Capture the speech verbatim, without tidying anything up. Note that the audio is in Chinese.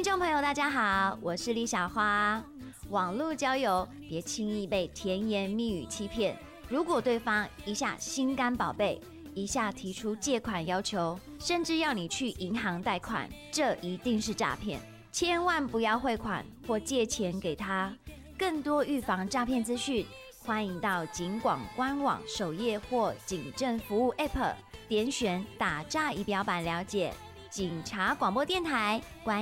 听众朋友大家好，我是李小花。网络交友别轻易被甜言蜜语欺骗，如果对方一下心肝宝贝，一下提出借款要求，甚至要你去银行贷款，这一定是诈骗，千万不要汇款或借钱给他。更多预防诈骗资讯，欢迎到警广官网首页或警政服务 App 点选打诈仪表板了解。警察广播电台关